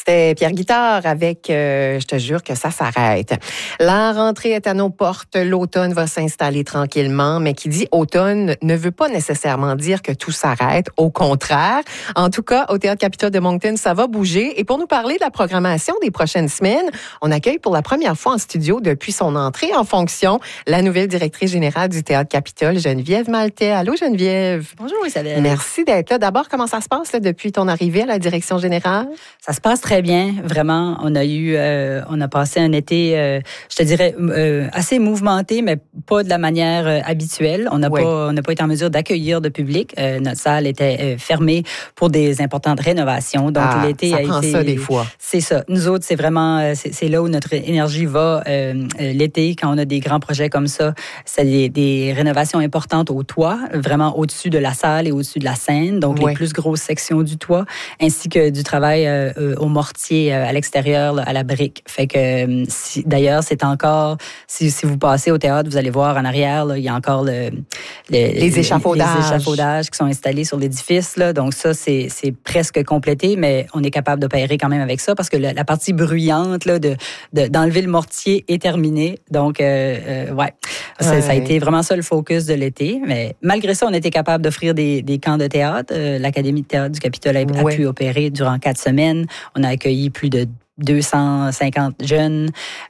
C'était Pierre Guitard avec Je te jure que ça s'arrête. La rentrée est à nos portes. L'automne va s'installer tranquillement, mais qui dit automne ne veut pas nécessairement dire que tout s'arrête. Au contraire. En tout cas, au Théâtre Capitole de Moncton, ça va bouger. Et pour nous parler de la programmation des prochaines semaines, on accueille pour la première fois en studio depuis son entrée en fonction la nouvelle directrice générale du Théâtre Capitole, Geneviève Maltais. Allô, Geneviève. Bonjour, Isabelle. Merci d'être là. D'abord, comment ça se passe là, depuis ton arrivée à la direction générale? Ça se passe très bien, vraiment. On a passé un été, je te dirais, assez mouvementé, mais pas de la manière habituelle. On n'a pas été en mesure d'accueillir de public. Notre salle était fermée pour des importantes rénovations. Donc l'été a été. Ça prend ça des fois. C'est ça. Nous autres, c'est vraiment, c'est là où notre énergie va. L'été, quand on a des grands projets comme ça, c'est des rénovations importantes au toit, vraiment au-dessus de la salle et au-dessus de la scène. Donc les plus grosses sections du toit, ainsi que du travail au mortier à l'extérieur, là, à la brique. Fait que, d'ailleurs, c'est encore, si vous passez au théâtre, vous allez voir en arrière, là, il y a encore les échafaudages qui sont installés sur l'édifice. Là. Donc ça, c'est presque complété, mais on est capable d'opérer quand même avec ça parce que la partie bruyante là, d'enlever le mortier est terminée. Donc, ça a été vraiment ça le focus de l'été. Mais malgré ça, on était capable d'offrir des camps de théâtre. L'Académie de théâtre du Capitole a pu opérer durant 4 semaines. On a accueilli plus de 250 jeunes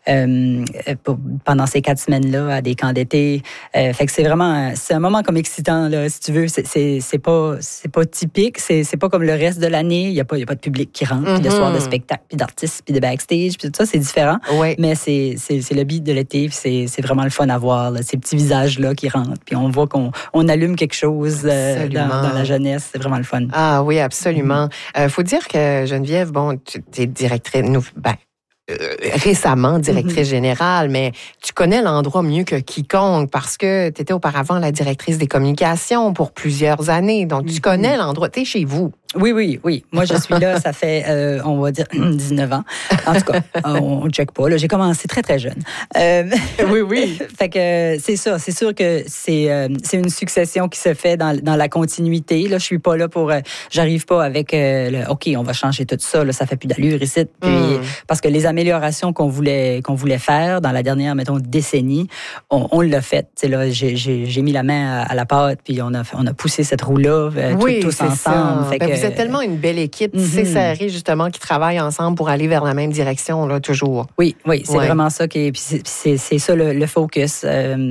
pendant ces 4 semaines-là à des camps d'été. Fait que c'est un moment comme excitant, là, si tu veux. C'est pas typique. C'est pas comme le reste de l'année. Il y a pas de public qui rentre, puis de soirs de spectacle, puis d'artistes, puis de backstage, puis tout ça, c'est différent. Ouais. Mais c'est le beat de l'été, puis c'est vraiment le fun à voir, là, ces petits visages-là qui rentrent, puis on voit qu'on allume quelque chose dans la jeunesse. C'est vraiment le fun. Ah oui, absolument. Faut dire que Geneviève, tu es directrice. Récemment directrice générale, mais tu connais l'endroit mieux que quiconque parce que tu étais auparavant la directrice des communications pour plusieurs années. Donc, tu connais l'endroit. Tu es chez vous. Oui. Moi, je suis là, ça fait, on va dire, 19 ans. En tout cas, on ne check pas. Là, j'ai commencé très, très jeune. Oui. Fait que c'est ça. C'est sûr que c'est une succession qui se fait dans la continuité. Là, je suis pas là pour... j'arrive pas avec OK, on va changer tout ça. Là, ça fait plus d'allure ici. Puis, parce que les améliorations qu'on voulait faire dans la dernière, mettons, décennie, on l'a fait. Là, j'ai mis la main à la pâte, puis on a poussé cette roue-là tous ensemble. Fait que, vous êtes tellement une belle équipe, c'est serré justement, qui travaille ensemble pour aller vers la même direction, là, toujours. Oui, c'est vraiment ça puis c'est ça le focus.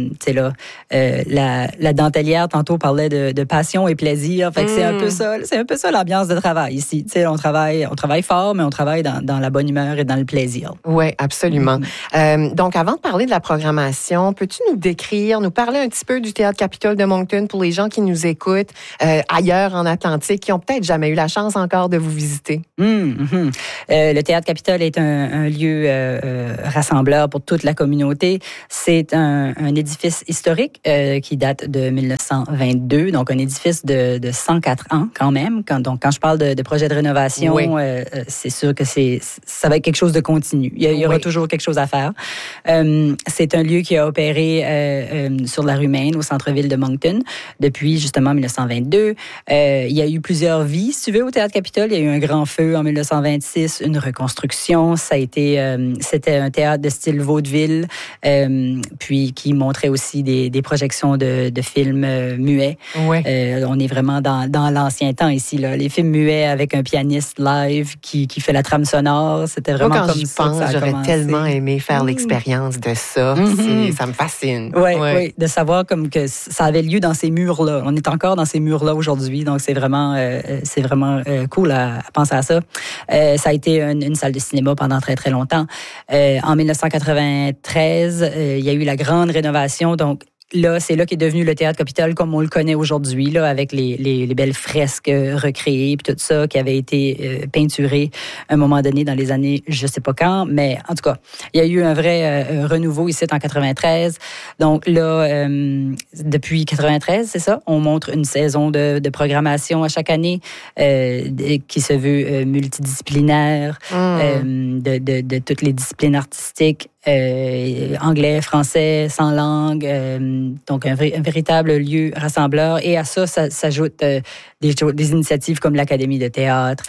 La dentelière, tantôt, parlait de passion et plaisir. Fait que c'est un peu ça l'ambiance de travail ici. On travaille fort, mais on travaille dans la bonne humeur et dans le plaisir. Oui, absolument. Donc, avant de parler de la programmation, peux-tu nous parler un petit peu du Théâtre Capitole de Moncton pour les gens qui nous écoutent ailleurs en Atlantique, qui ont peut-être jamais eu la chance encore de vous visiter? Le Théâtre Capitole est un lieu rassembleur pour toute la communauté. C'est un édifice historique qui date de 1922, donc un édifice de 104 ans quand même. Quand je parle de projet de rénovation, c'est sûr que ça va être quelque chose de continu. Il y aura toujours quelque chose à faire. C'est un lieu qui a opéré sur la rue Maine, au centre-ville de Moncton, depuis justement 1922. Il y a eu plusieurs vies, si tu veux, au Théâtre Capitole. Il y a eu un grand feu en 1926, une reconstruction. C'était un théâtre de style vaudeville, puis qui montrait aussi des projections de films muets. On est vraiment dans l'ancien temps ici, là. Les films muets avec un pianiste live qui fait la trame sonore. C'était vraiment comme ça. J'aurais tellement aimé faire l'expérience de ça. Ça me fascine. Oui, de savoir comme que ça avait lieu dans ces murs-là. On est encore dans ces murs-là aujourd'hui, donc c'est vraiment cool à penser à ça. Ça a été une salle de cinéma pendant très, très longtemps. En 1993, il y a eu la grande rénovation, donc là, c'est là qu'est devenu le Théâtre Capitole comme on le connaît aujourd'hui, là, avec les belles fresques recréées puis tout ça qui avait été peinturé à un moment donné dans les années, je sais pas quand, mais en tout cas, il y a eu un vrai renouveau ici en 93. Donc là, depuis 93, c'est ça, on montre une saison de programmation à chaque année qui se veut multidisciplinaire, de toutes les disciplines artistiques. anglais, français, sans langue, donc un véritable lieu rassembleur. Et à ça s'ajoutent des initiatives comme l'Académie de théâtre.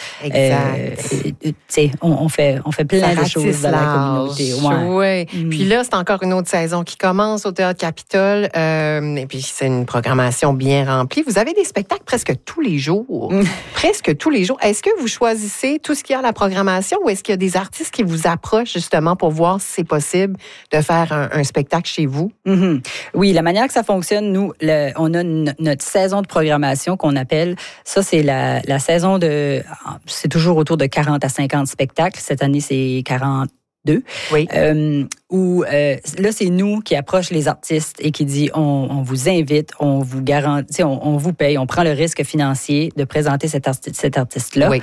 Exact. On fait plein de choses dans la communauté. Ouais. Puis là, c'est encore une autre saison qui commence au Théâtre Capitole. Et puis, c'est une programmation bien remplie. Vous avez des spectacles presque tous les jours. Presque tous les jours. Est-ce que vous choisissez tout ce qu'il y a à la programmation ou est-ce qu'il y a des artistes qui vous approchent justement pour voir si c'est possible de faire un spectacle chez vous? Mm-hmm. Oui, la manière que ça fonctionne, nous, on a notre saison de programmation qu'on appelle, ça c'est la saison c'est toujours autour de 40 à 50 spectacles. Cette année, c'est 42. Oui. Là, c'est nous qui approchons les artistes et qui dit on vous invite, on vous garantit, on vous paye, on prend le risque financier de présenter cet artiste-là. Oui.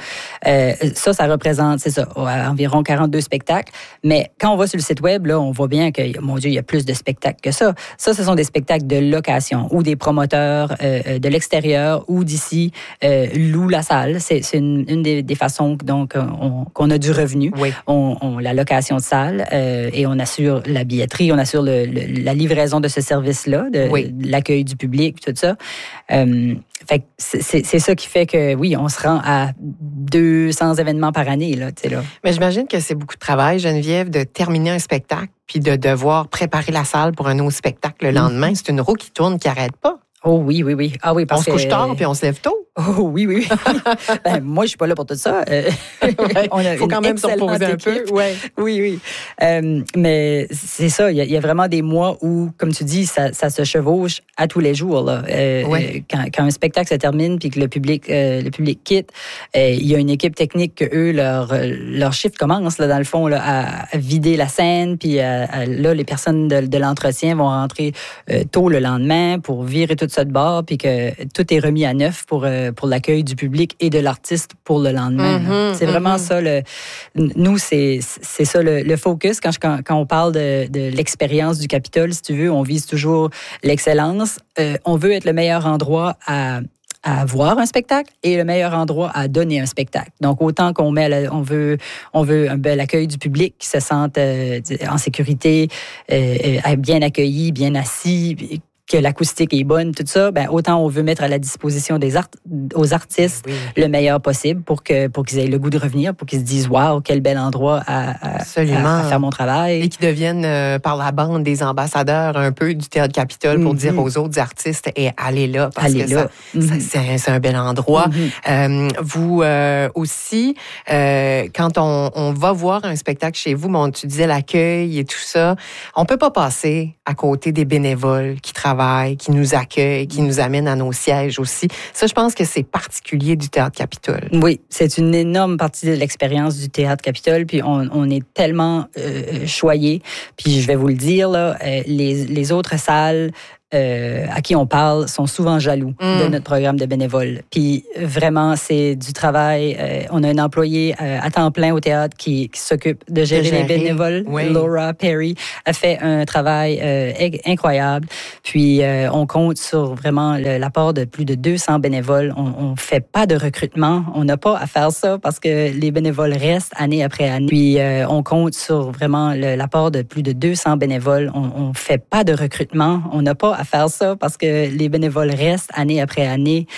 Ça représente, c'est ça, environ 42 spectacles. Mais quand on va sur le site web, là, on voit bien que, mon Dieu, il y a plus de spectacles que ça. Ça, ce sont des spectacles de location où des promoteurs de l'extérieur ou d'ici louent la salle. C'est une des façons donc qu'on a du revenu. Oui. On la location de salle et on assure la billetterie, on assure la livraison de ce service-là, de l'accueil du public, tout ça. Fait que c'est ça qui fait que, oui, on se rend à 200 événements par année. Là. Mais j'imagine que c'est beaucoup de travail, Geneviève, de terminer un spectacle puis de devoir préparer la salle pour un autre spectacle le lendemain. C'est une roue qui tourne, qui n'arrête pas. Oh oui. Ah oui, parce on se couche tard puis on se lève tôt. Oh oui. Moi, je suis pas là pour tout ça. Il faut quand même se reposer un peu. Ouais. Oui. Mais c'est ça, il y a vraiment des mois où, comme tu dis, ça se chevauche à tous les jours. Là. Quand un spectacle se termine puis que le public quitte, il y a une équipe technique que eux, leur shift commence, là, dans le fond, là, à vider la scène. Puis là, les personnes de l'entretien vont rentrer tôt le lendemain pour virer tout ça de bord puis que tout est remis à neuf pour l'accueil du public et de l'artiste pour le lendemain. C'est vraiment ça. Nous, c'est ça le focus. Quand on parle de l'expérience du Capitole, si tu veux, on vise toujours l'excellence. On veut être le meilleur endroit à voir un spectacle et le meilleur endroit à donner un spectacle. Donc, autant qu'on on veut un bel accueil du public, qui se sente en sécurité, bien accueilli, bien assis, que l'acoustique est bonne, tout ça, autant on veut mettre à la disposition aux artistes le meilleur possible pour qu'ils aient le goût de revenir, pour qu'ils se disent « Wow, quel bel endroit à faire mon travail ». Et qu'ils deviennent par la bande des ambassadeurs un peu du Théâtre Capitole pour dire aux autres artistes « Allez là », parce que c'est un bel endroit. Vous aussi, quand on va voir un spectacle chez vous, tu disais l'accueil et tout ça, on peut pas passer à côté des bénévoles qui travaillent, qui nous accueillent, qui nous amènent à nos sièges aussi. Ça, je pense que c'est particulier du Théâtre Capitole. Oui, c'est une énorme partie de l'expérience du Théâtre Capitole, puis on est tellement choyés. Puis je vais vous le dire, là, les autres salles à qui on parle sont souvent jaloux de notre programme de bénévoles. Puis vraiment, c'est du travail. On a un employé à temps plein au théâtre qui s'occupe de gérer les bénévoles. Oui. Laura Perry a fait un travail incroyable. Puis on compte sur vraiment l'apport de plus de 200 bénévoles. On fait pas de recrutement. On n'a pas à faire ça parce que les bénévoles restent année après année. Puis on compte sur vraiment l'apport de plus de 200 bénévoles. On fait pas de recrutement. On n'a pas à faire ça parce que les bénévoles restent année après année.